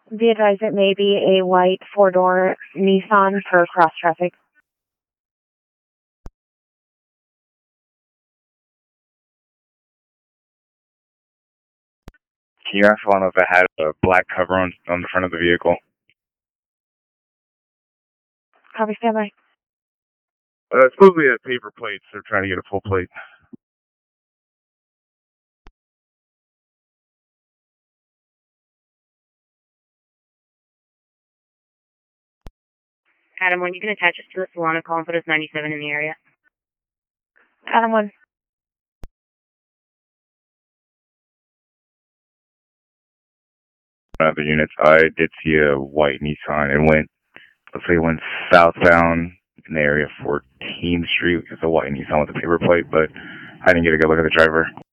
Be advised it may be a white four-door Nissan for cross traffic. Can you ask one if it had a black cover on the front of the vehicle? Copy, standby. It's supposedly a paper plate, so they're trying to get a full plate. Adam 1, you can attach us to a Solana call and put us 97 in the area. Adam 1. Other units, I did see a white Nissan. Looks like it went southbound in the area of 14th Street. It's a white Nissan with a paper plate, but I didn't get a good look at the driver.